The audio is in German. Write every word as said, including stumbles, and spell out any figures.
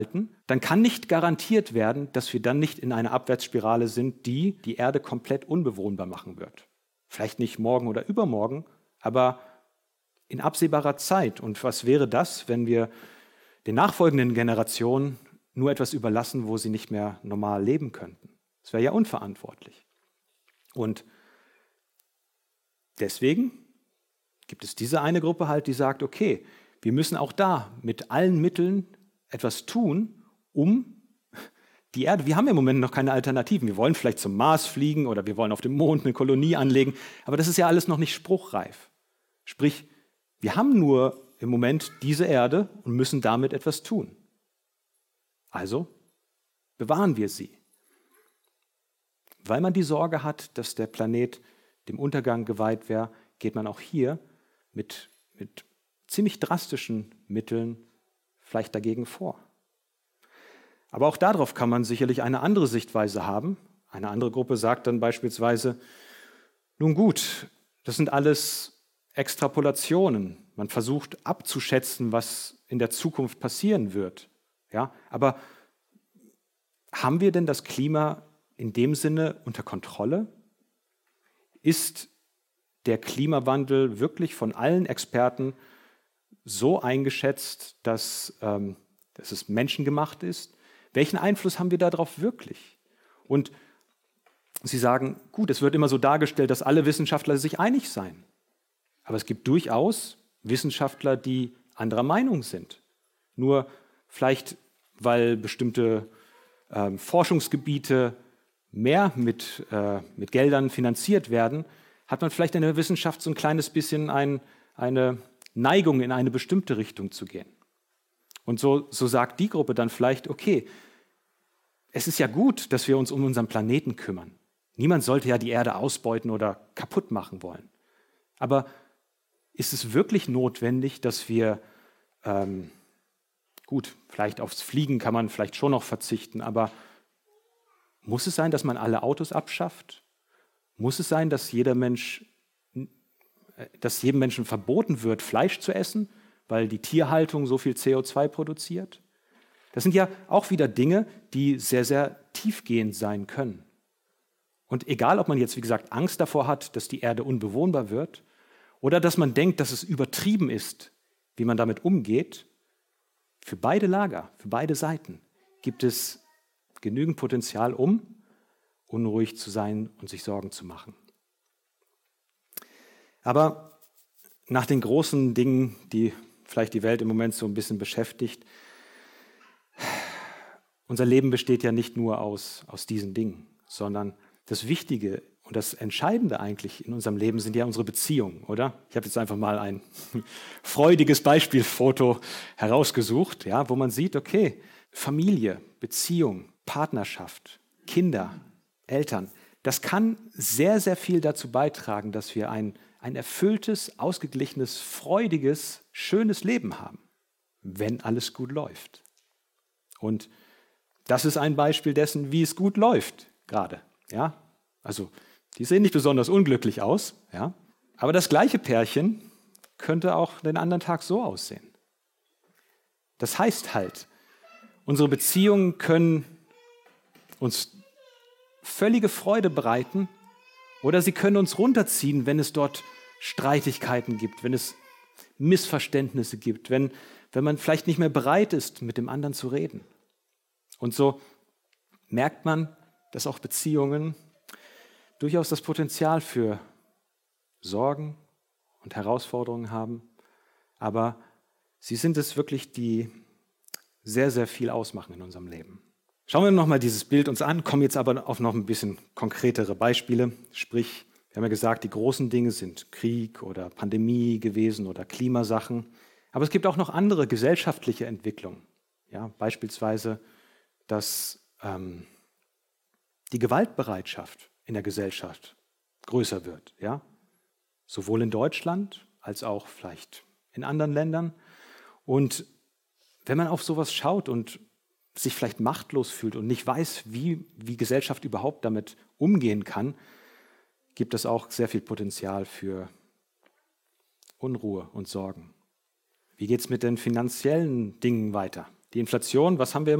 dann kann nicht garantiert werden, dass wir dann nicht in einer Abwärtsspirale sind, die die Erde komplett unbewohnbar machen wird. Vielleicht nicht morgen oder übermorgen, aber in absehbarer Zeit. Und was wäre das, wenn wir den nachfolgenden Generationen nur etwas überlassen, wo sie nicht mehr normal leben könnten? Das wäre ja unverantwortlich. Und deswegen gibt es diese eine Gruppe halt, die sagt, okay, wir müssen auch da mit allen Mitteln etwas tun, um die Erde, wir haben im Moment noch keine Alternativen. Wir wollen vielleicht zum Mars fliegen oder wir wollen auf dem Mond eine Kolonie anlegen, aber das ist ja alles noch nicht spruchreif. Sprich, wir haben nur im Moment diese Erde und müssen damit etwas tun. Also bewahren wir sie. Weil man die Sorge hat, dass der Planet dem Untergang geweiht wäre, geht man auch hier mit, mit ziemlich drastischen Mitteln vielleicht dagegen vor. Aber auch darauf kann man sicherlich eine andere Sichtweise haben. Eine andere Gruppe sagt dann beispielsweise, nun gut, das sind alles Extrapolationen. Man versucht abzuschätzen, was in der Zukunft passieren wird. Ja, aber haben wir denn das Klima in dem Sinne unter Kontrolle? Ist der Klimawandel wirklich von allen Experten so eingeschätzt, dass, ähm, dass es menschengemacht ist? Welchen Einfluss haben wir darauf wirklich? Und Sie sagen, gut, es wird immer so dargestellt, dass alle Wissenschaftler sich einig seien. Aber es gibt durchaus Wissenschaftler, die anderer Meinung sind. Nur vielleicht, weil bestimmte ähm, Forschungsgebiete mehr mit, äh, mit Geldern finanziert werden, hat man vielleicht in der Wissenschaft so ein kleines bisschen ein, eine Neigung, in eine bestimmte Richtung zu gehen. Und so, so sagt die Gruppe dann vielleicht, okay, es ist ja gut, dass wir uns um unseren Planeten kümmern. Niemand sollte ja die Erde ausbeuten oder kaputt machen wollen. Aber ist es wirklich notwendig, dass wir, ähm, gut, vielleicht aufs Fliegen kann man vielleicht schon noch verzichten, aber muss es sein, dass man alle Autos abschafft? Muss es sein, dass jeder Mensch, dass jedem Menschen verboten wird, Fleisch zu essen, weil die Tierhaltung so viel C O zwei produziert? Das sind ja auch wieder Dinge, die sehr, sehr tiefgehend sein können. Und egal, ob man jetzt, wie gesagt, Angst davor hat, dass die Erde unbewohnbar wird oder dass man denkt, dass es übertrieben ist, wie man damit umgeht, für beide Lager, für beide Seiten gibt es genügend Potenzial, um unruhig zu sein und sich Sorgen zu machen. Aber nach den großen Dingen, die vielleicht die Welt im Moment so ein bisschen beschäftigt, unser Leben besteht ja nicht nur aus, aus diesen Dingen, sondern das Wichtige und das Entscheidende eigentlich in unserem Leben sind ja unsere Beziehungen, oder? Ich habe jetzt einfach mal ein freudiges Beispielfoto herausgesucht, ja, wo man sieht, okay, Familie, Beziehung, Partnerschaft, Kinder, Eltern, das kann sehr, sehr viel dazu beitragen, dass wir ein, ein erfülltes, ausgeglichenes, freudiges, schönes Leben haben, wenn alles gut läuft. Und das ist ein Beispiel dessen, wie es gut läuft gerade. Ja? Also die sehen nicht besonders unglücklich aus, ja? Aber das gleiche Pärchen könnte auch den anderen Tag so aussehen. Das heißt halt, unsere Beziehungen können uns völlige Freude bereiten oder sie können uns runterziehen, wenn es dort Streitigkeiten gibt, wenn es Missverständnisse gibt, wenn, wenn man vielleicht nicht mehr bereit ist, mit dem anderen zu reden. Und so merkt man, dass auch Beziehungen durchaus das Potenzial für Sorgen und Herausforderungen haben, aber sie sind es wirklich, die sehr, sehr viel ausmachen in unserem Leben. Schauen wir nochmal dieses Bild uns an, kommen jetzt aber auf noch ein bisschen konkretere Beispiele. Sprich, wir haben ja gesagt, die großen Dinge sind Krieg oder Pandemie gewesen oder Klimasachen. Aber es gibt auch noch andere gesellschaftliche Entwicklungen. Ja, beispielsweise, dass ähm, die Gewaltbereitschaft in der Gesellschaft größer wird. Ja? Sowohl in Deutschland als auch vielleicht in anderen Ländern. Und wenn man auf sowas schaut und sich vielleicht machtlos fühlt und nicht weiß, wie, wie Gesellschaft überhaupt damit umgehen kann, gibt es auch sehr viel Potenzial für Unruhe und Sorgen. Wie geht es mit den finanziellen Dingen weiter? Die Inflation, was haben wir